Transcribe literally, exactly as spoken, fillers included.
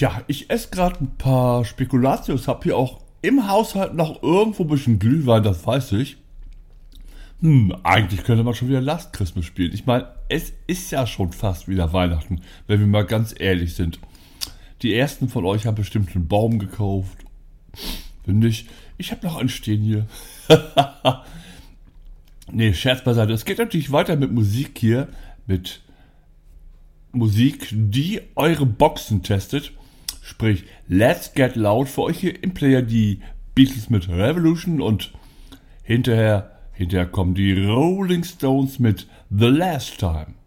Ja, ich esse gerade ein paar Spekulatius, hab hier auch im Haushalt noch irgendwo ein bisschen Glühwein, das weiß ich. Hm, eigentlich könnte man schon wieder Last Christmas spielen. Ich meine, es ist ja schon fast wieder Weihnachten, wenn wir mal ganz ehrlich sind. Die ersten von euch haben bestimmt einen Baum gekauft. Wenn nicht, ich habe noch einen stehen hier. Nee, Scherz beiseite. Es geht natürlich weiter mit Musik hier. Mit Musik, die eure Boxen testet. Sprich, Let's Get Loud für euch hier im Player die Beatles mit Revolution und hinterher, hinterher kommen die Rolling Stones mit The Last Time.